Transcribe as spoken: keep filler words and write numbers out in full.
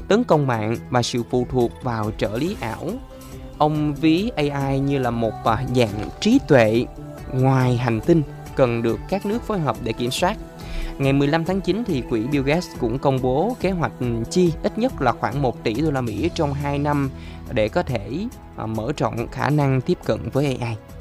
tấn công mạng và sự phụ thuộc vào trợ lý ảo. Ông ví a i như là một dạng trí tuệ ngoài hành tinh cần được các nước phối hợp để kiểm soát. Ngày mười lăm tháng chín thì quỹ Bill Gates cũng công bố kế hoạch chi ít nhất là khoảng một tỷ đô la Mỹ trong hai năm để có thể mở rộng khả năng tiếp cận với a i.